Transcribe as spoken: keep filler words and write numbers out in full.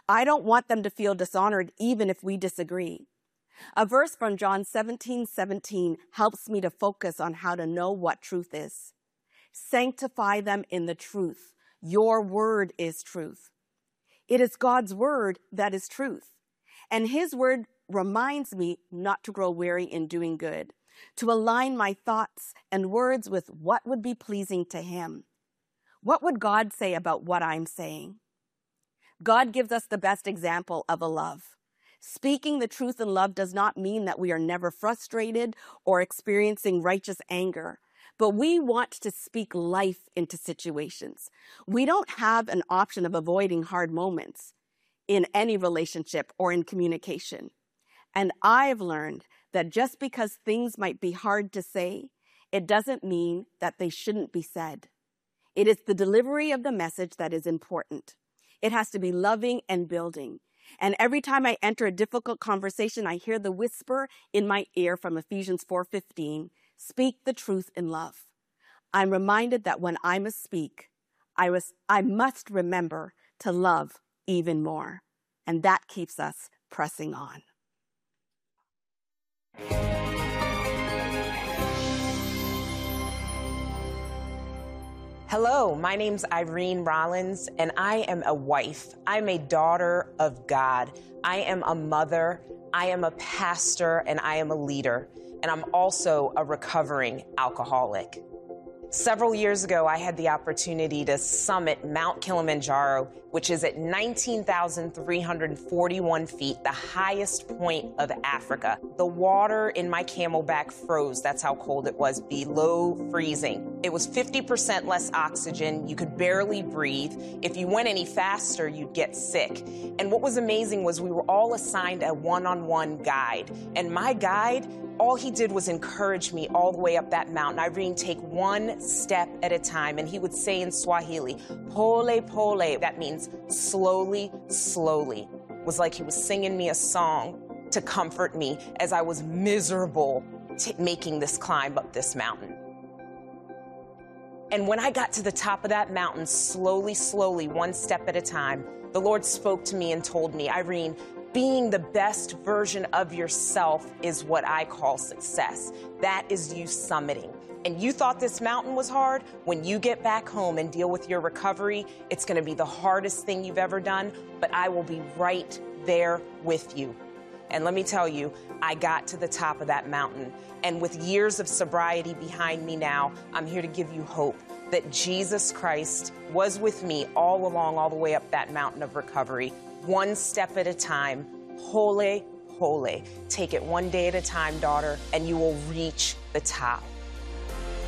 I don't want them to feel dishonored even if we disagree. A verse from John seventeen seventeen helps me to focus on how to know what truth is. Sanctify them in the truth. Your word is truth. It is God's word that is truth. And his word reminds me not to grow weary in doing good, to align my thoughts and words with what would be pleasing to him. What would God say about what I'm saying? God gives us the best example of a love. Speaking the truth in love does not mean that we are never frustrated or experiencing righteous anger, but we want to speak life into situations. We don't have an option of avoiding hard moments in any relationship or in communication. And I've learned that just because things might be hard to say, it doesn't mean that they shouldn't be said. It is the delivery of the message that is important. It has to be loving and building. And every time I enter a difficult conversation, I hear the whisper in my ear from Ephesians four fifteen, speak the truth in love. I'm reminded that when I must speak, I, was, I must remember to love even more. And that keeps us pressing on. Hello, my name's Irene Rollins, and I am a wife. I'm a daughter of God. I am a mother, I am a pastor, and I am a leader. And I'm also a recovering alcoholic. Several years ago, I had the opportunity to summit Mount Kilimanjaro, which is at nineteen thousand three hundred forty-one feet, the highest point of Africa. The water in my camelback froze. That's how cold it was, below freezing. It was fifty percent less oxygen. You could barely breathe. If you went any faster, you'd get sick. And what was amazing was we were all assigned a one-on-one guide. And my guide, all he did was encourage me all the way up that mountain. Irene, take one step at a time. And he would say in Swahili, pole, pole. That means slowly, slowly. It was like he was singing me a song to comfort me as I was miserable t- making this climb up this mountain. And when I got to the top of that mountain, slowly, slowly, one step at a time, the Lord spoke to me and told me, Irene, being the best version of yourself is what I call success. That is you summiting. And you thought this mountain was hard? When you get back home and deal with your recovery, it's going to be the hardest thing you've ever done, but I will be right there with you. And let me tell you, I got to the top of that mountain. And with years of sobriety behind me now, I'm here to give you hope that Jesus Christ was with me all along, all the way up that mountain of recovery. One step at a time, pole, pole. Take it one day at a time, daughter, and you will reach the top.